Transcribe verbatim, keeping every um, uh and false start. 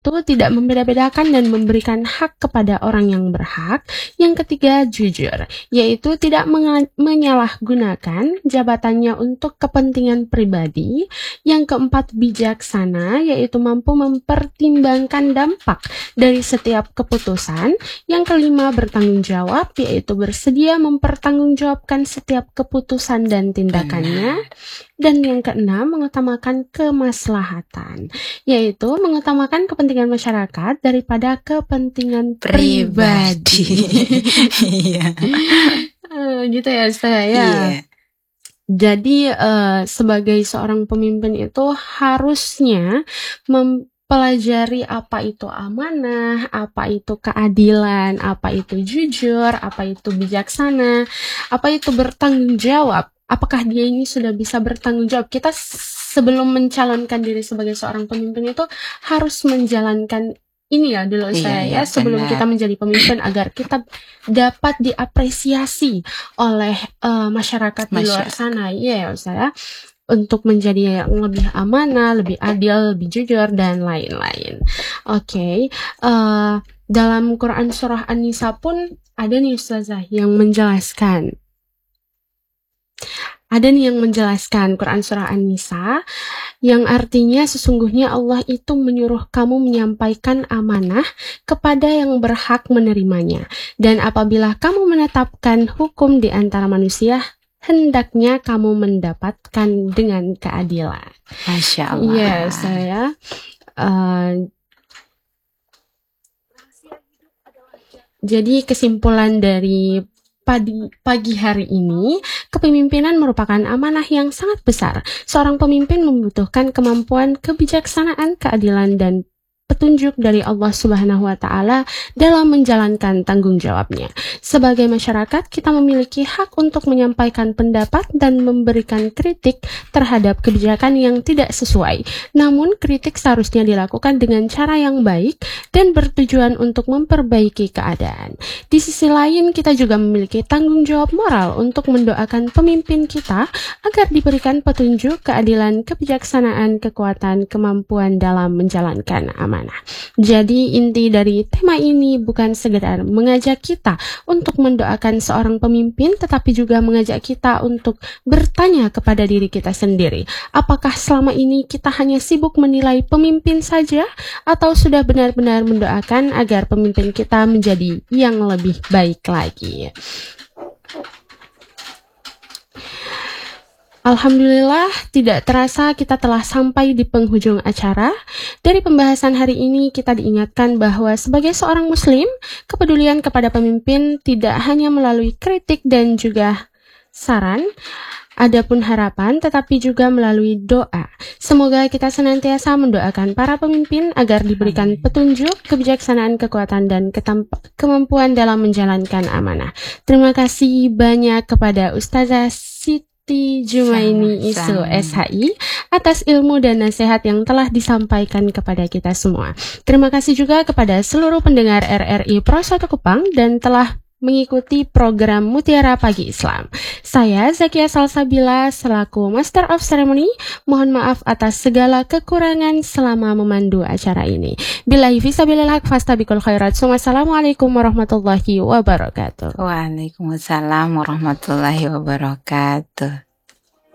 itu tidak membeda-bedakan dan memberikan hak kepada orang yang berhak. Yang ketiga, jujur, yaitu tidak menga- menyalahgunakan jabatannya untuk kepentingan pribadi. Yang keempat, bijaksana, yaitu mampu mempertimbangkan dampak dari setiap keputusan. Yang kelima, bertanggung jawab, yaitu bersedia mempertanggungjawabkan setiap keputusan dan tindakannya. Dan yang keenam, mengutamakan kemaslahatan, yaitu mengutamakan kepentingan masyarakat daripada kepentingan pribadi. Iya. Eh, gitu ya Ustaz ya. Iya. Jadi eh, sebagai seorang pemimpin itu harusnya mempelajari apa itu amanah, apa itu keadilan, apa itu jujur, apa itu bijaksana, apa itu bertanggung jawab. Apakah dia ini sudah bisa bertanggung jawab? Kita sebelum mencalonkan diri sebagai seorang pemimpin itu harus menjalankan ini ya dulu Iya, saya iya, ya sebelum benar. kita menjadi pemimpin agar kita dapat diapresiasi oleh eh, masyarakat di luar Masyarakat. sana. Iya ya saya untuk menjadi yang lebih amanah, lebih adil, lebih jujur dan lain-lain. Oke, eh, dalam Quran surah An-Nisa pun ada nih Ustazah yang menjelaskan. Ada nih yang menjelaskan Quran surah An-Nisa yang artinya sesungguhnya Allah itu menyuruh kamu menyampaikan amanah kepada yang berhak menerimanya. Dan apabila kamu menetapkan hukum di antara manusia, hendaknya kamu mendapatkan dengan keadilan. Masya Allah. Iya, saya uh, jadi kesimpulan dari Pagi, pagi hari ini, kepemimpinan merupakan amanah yang sangat besar. Seorang pemimpin membutuhkan kemampuan, kebijaksanaan, keadilan, dan petunjuk dari Allah Subhanahu wa Ta'ala dalam menjalankan tanggung jawabnya. Sebagai masyarakat, kita memiliki hak untuk menyampaikan pendapat dan memberikan kritik terhadap kebijakan yang tidak sesuai. Namun, kritik seharusnya dilakukan dengan cara yang baik dan bertujuan untuk memperbaiki keadaan. Di sisi lain, kita juga memiliki tanggung jawab moral untuk mendoakan pemimpin kita agar diberikan petunjuk, keadilan, kebijaksanaan, kekuatan, kemampuan dalam menjalankan amanah. Jadi inti dari tema ini bukan sekedar mengajak kita untuk mendoakan seorang pemimpin, tetapi juga mengajak kita untuk bertanya kepada diri kita sendiri. Apakah selama ini kita hanya sibuk menilai pemimpin saja, atau sudah benar-benar mendoakan agar pemimpin kita menjadi yang lebih baik lagi? Alhamdulillah, tidak terasa kita telah sampai di penghujung acara. Dari pembahasan hari ini, kita diingatkan bahwa sebagai seorang muslim, kepedulian kepada pemimpin tidak hanya melalui kritik dan juga saran, adapun harapan, tetapi juga melalui doa. Semoga kita senantiasa mendoakan para pemimpin agar diberikan petunjuk, kebijaksanaan, kekuatan, dan kemampuan dalam menjalankan amanah. Terima kasih banyak kepada Ustazah Siti Jumaini Isu S H I atas ilmu dan nasihat yang telah disampaikan kepada kita semua. Terima kasih juga kepada seluruh pendengar R R I Pro satu Kupang dan telah mengikuti program Mutiara Pagi Islam. Saya Zakia Salsabila selaku Master of Ceremony, mohon maaf atas segala kekurangan selama memandu acara ini. Billahi fisabilil haq fastabiqul khairat. Wassalamualaikum warahmatullahi wabarakatuh. Waalaikumsalam warahmatullahi wabarakatuh.